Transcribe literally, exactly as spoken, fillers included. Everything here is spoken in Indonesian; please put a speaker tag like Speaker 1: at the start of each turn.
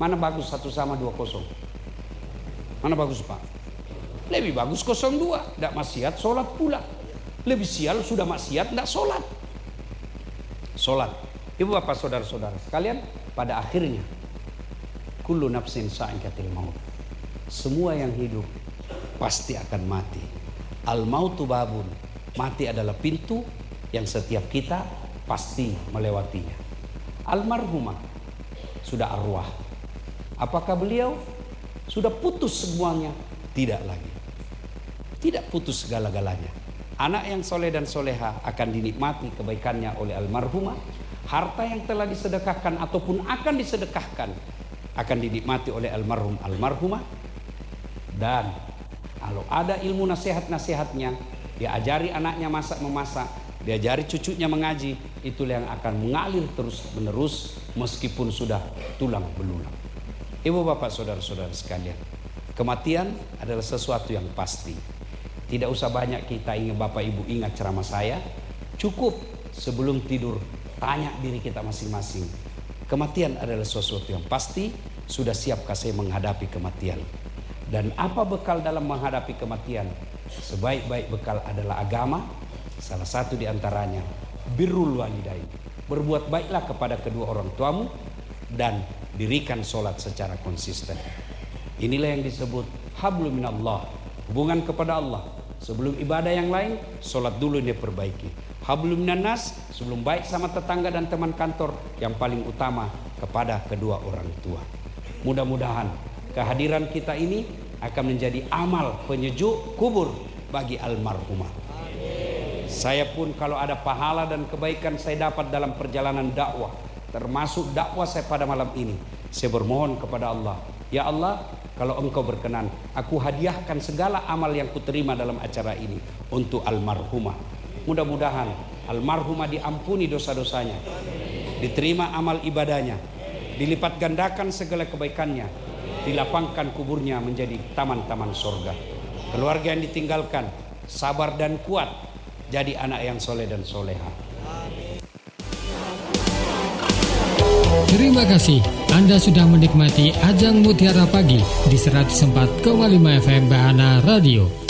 Speaker 1: Mana bagus satu sama dua kosong? Mana bagus Pak? Lebih bagus kosong dua. Tidak maksiat sholat pula. Lebih sial sudah maksiat tidak sholat. Sholat. Ibu bapak saudara-saudara sekalian, pada akhirnya kullu nafsin sa'iqatil maut. Semua yang hidup pasti akan mati. Al mautu babun. Mati adalah pintu yang setiap kita pasti melewatinya. Almarhumah sudah arwah. Apakah beliau sudah putus semuanya? Tidak lagi. Tidak putus segala-galanya. Anak yang soleh dan soleha akan dinikmati kebaikannya oleh almarhumah. Harta yang telah disedekahkan ataupun akan disedekahkan akan dinikmati oleh almarhum almarhumah. Dan kalau ada ilmu nasihat-nasihatnya, diajari anaknya masak memasak, diajari cucunya mengaji, itulah yang akan mengalir terus menerus meskipun sudah tulang belulang. Ibu bapak saudara-saudara sekalian, kematian adalah sesuatu yang pasti. Tidak usah banyak kita ingin bapak ibu ingat ceramah saya. Cukup sebelum tidur tanya diri kita masing-masing. Kematian adalah sesuatu yang pasti. Sudah siapkah saya menghadapi kematian? Dan apa bekal dalam menghadapi kematian? Sebaik-baik bekal adalah agama. Salah satu diantaranya birrul walidain. Berbuat baiklah kepada kedua orang tuamu dan dirikan sholat secara konsisten. Inilah yang disebut hablum minallah, hubungan kepada Allah. Sebelum ibadah yang lain, sholat dulu dia perbaiki. Hablum minannas, sebelum baik sama tetangga dan teman kantor, yang paling utama kepada kedua orang tua. Mudah-mudahan kehadiran kita ini akan menjadi amal penyejuk kubur bagi almarhumah. Saya pun kalau ada pahala dan kebaikan saya dapat dalam perjalanan dakwah, termasuk dakwah saya pada malam ini, saya bermohon kepada Allah, ya Allah, kalau engkau berkenan, aku hadiahkan segala amal yang kuterima dalam acara ini untuk almarhumah. Mudah-mudahan almarhumah diampuni dosa-dosanya, diterima amal ibadahnya, dilipat gandakan segala kebaikannya, dilapangkan kuburnya menjadi taman-taman surga. Keluarga yang ditinggalkan sabar dan kuat, jadi anak yang soleh dan soleha.
Speaker 2: Terima kasih Anda sudah menikmati Ajang Mutiara Pagi di seratus empat koma lima F M Bahana Radio.